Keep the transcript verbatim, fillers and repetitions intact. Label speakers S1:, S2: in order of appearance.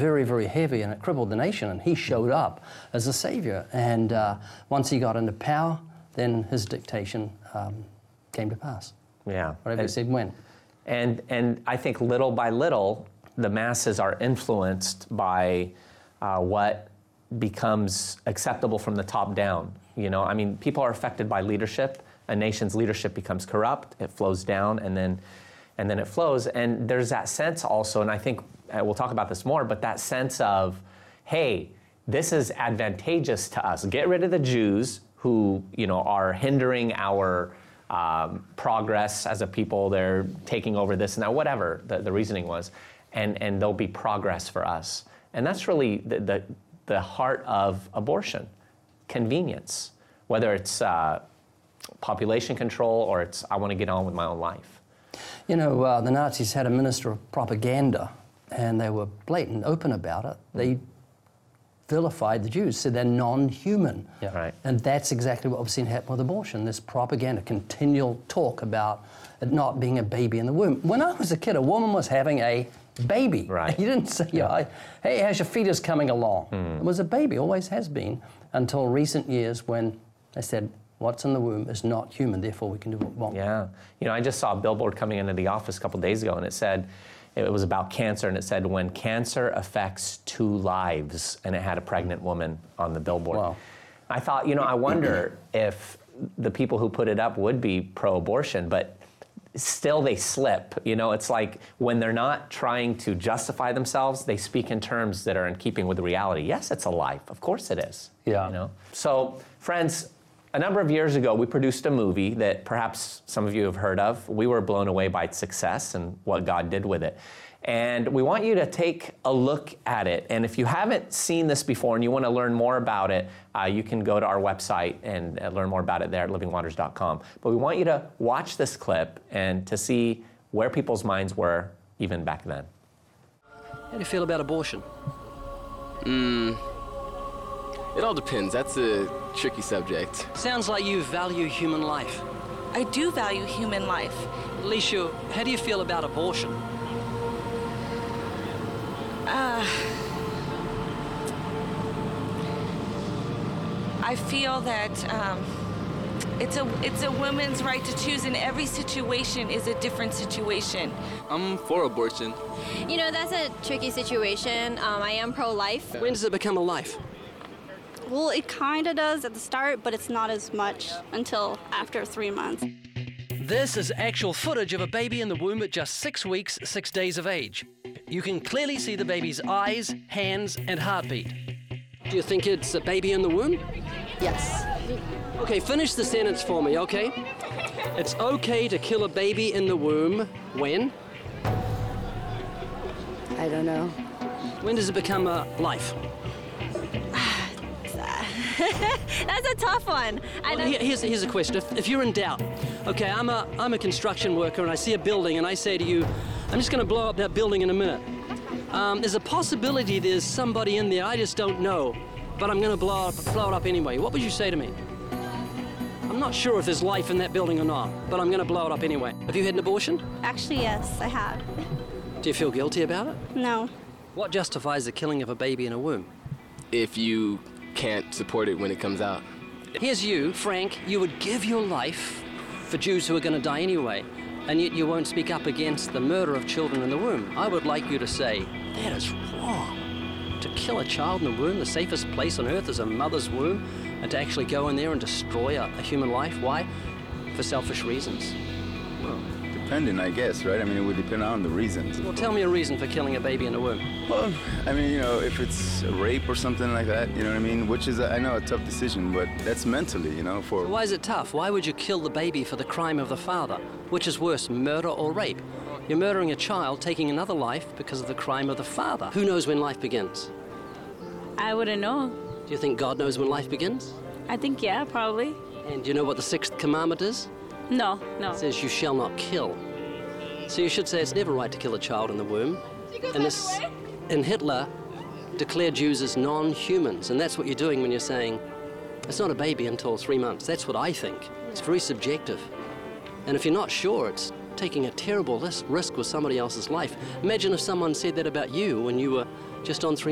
S1: very, very heavy, and it crippled the nation, and he showed up as a savior. And uh, once he got into power, then his dictation um, came to pass.
S2: Yeah.
S1: Whatever he said went.
S2: And, and I think little by little, the masses are influenced by uh, what becomes acceptable from the top down. You know, I mean, people are affected by leadership. A nation's leadership becomes corrupt, it flows down, and then, and then it flows. And there's that sense also, and I think uh, we'll talk about this more, but that sense of, hey, this is advantageous to us. Get rid of the Jews who, you know, are hindering our um, progress as a people. They're taking over this and that, whatever the, the reasoning was, and, and there'll be progress for us. And that's really the, the, the heart of abortion, convenience, whether it's uh, population control or it's I want to get on with my own life.
S1: You know, uh, the Nazis had a minister of propaganda, and they were blatant, open about it. They vilified the Jews, said they're non-human.
S2: Yeah. Right.
S1: And that's exactly what we've seen happen with abortion, this propaganda, continual talk about it not being a baby in the womb. When I was a kid, a woman was having a baby.
S2: Right.
S1: You didn't say, yeah. I, hey, how's your fetus coming along? Mm. It was a baby, always has been, until recent years when they said, what's in the womb is not human, therefore we can do what we want.
S2: Yeah. You know, I just saw a billboard coming into the office a couple days ago, and it said, it was about cancer, and it said, when cancer affects two lives, and it had a pregnant woman on the billboard.
S1: Wow.
S2: I thought, you know, I wonder if the people who put it up would be pro-abortion, but still they slip. You know, it's like when they're not trying to justify themselves, they speak in terms that are in keeping with reality. Yes, it's a life. Of course it is.
S1: Yeah.
S2: You know? So, friends, a number of years ago, we produced a movie that perhaps some of you have heard of. We were blown away by its success and what God did with it. And we want you to take a look at it. And if you haven't seen this before and you want to learn more about it, uh, you can go to our website and uh, learn more about it there at living waters dot com. But we want you to watch this clip and to see where people's minds were even back then.
S3: How do you feel about abortion?
S4: Mm, it all depends. That's a tricky subject.
S3: Sounds like you value human life.
S5: I do value human life.
S3: Alicia, how do you feel about abortion?
S5: Uh, I feel that um, it's a it's a woman's right to choose, and every situation is a different situation.
S4: I'm for abortion.
S6: You know, that's a tricky situation. Um, I am pro-life.
S3: When does it become a life?
S7: Well, it kind of does at the start, but it's not as much until after three months.
S3: This is actual footage of a baby in the womb at just six weeks, six days of age. You can clearly see the baby's eyes, hands, and heartbeat. Do you think it's a baby in the womb?
S6: Yes.
S3: Okay, finish the sentence for me, okay? It's okay to kill a baby in the womb when?
S6: I don't know.
S3: When does it become a life?
S6: That's a tough one. I
S3: Well,
S6: don't...
S3: here- here's, here's a question. If, if you're in doubt, okay, I'm a, I'm a construction worker and I see a building and I say to you, I'm just going to blow up that building in a minute. Um, there's a possibility there's somebody in there, I just don't know, but I'm going to blow, up, blow it up anyway. What would you say to me? I'm not sure if there's life in that building or not, but I'm going to blow it up anyway. Have you had an abortion?
S7: Actually, yes, I had.
S3: Do you feel guilty about it?
S7: No.
S3: What justifies the killing of a baby in a womb?
S4: If you can't support it when it comes out.
S3: Here's you, Frank, you would give your life for Jews who are going to die anyway, and yet you won't speak up against the murder of children in the womb. I would like you to say, that is wrong. To kill a child in the womb, the safest place on earth is a mother's womb, and to actually go in there and destroy a, a human life. Why? For selfish reasons.
S8: Well, depending, I guess, right? I mean, it would depend on the reasons.
S3: Well, tell me a reason for killing a baby in the womb.
S8: Well, I mean, you know, if it's a rape or something like that, you know what I mean? Which is, I know, a tough decision, but that's mentally, you know, for...
S3: Why is it tough? Why would you kill the baby for the crime of the father? Which is worse, murder or rape? You're murdering a child, taking another life because of the crime of the father. Who knows when life begins?
S5: I wouldn't know.
S3: Do you think God knows when life begins?
S5: I think, yeah, probably.
S3: And do you know what the sixth commandment is?
S5: No, no.
S3: It says you shall not kill. So you should say it's never right to kill a child in the womb. And this, and Hitler declared Jews as non-humans, and that's what you're doing when you're saying it's not a baby until three months. That's what I think. It's very subjective. And if you're not sure, it's taking a terrible risk with somebody else's life. Imagine if someone said that about you when you were just on three